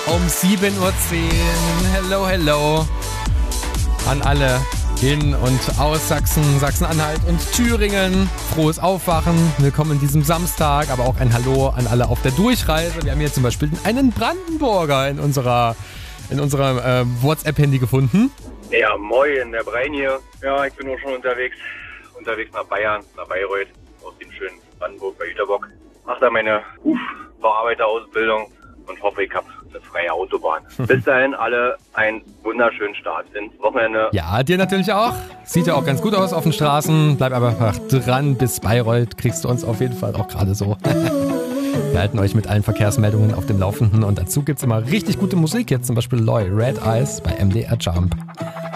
Um 7:10 Uhr. Hello, hello. An alle in und aus Sachsen, Sachsen-Anhalt und Thüringen. Frohes Aufwachen. Willkommen in diesem Samstag. Aber auch ein Hallo an alle auf der Durchreise. Wir haben hier zum Beispiel einen Brandenburger in unserem WhatsApp-Handy gefunden. Ja, moin, der Brein hier. Ja, ich bin auch schon unterwegs nach Bayern, nach Bayreuth, aus dem schönen Brandenburg bei Jüterbock. Mach da meine Bauarbeiterausbildung und hoffe, ich habe eine freie Autobahn. Bis dahin alle einen wunderschönen Start ins Wochenende. Ja, dir natürlich auch. Sieht ja auch ganz gut aus auf den Straßen. Bleib einfach dran, bis Bayreuth kriegst du uns auf jeden Fall auch gerade so. Wir halten euch mit allen Verkehrsmeldungen auf dem Laufenden und dazu gibt's immer richtig gute Musik. Jetzt zum Beispiel Loy, Red Eyes bei MDR Jump.